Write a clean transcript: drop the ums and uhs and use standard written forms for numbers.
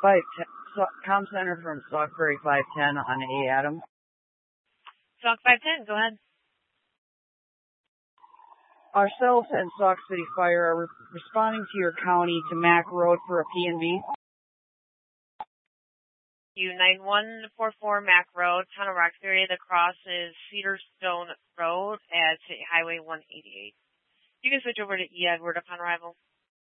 Com Center from Stockberry 510 on A. Adam. Stock 510, go ahead. Ourselves and Sauk City Fire are responding to your county to Mack Road for a P&V. U9144 Mack Road, Town of Roxbury. The cross is Cedarstone Road at Highway 188. You can switch over to E. Edward upon arrival.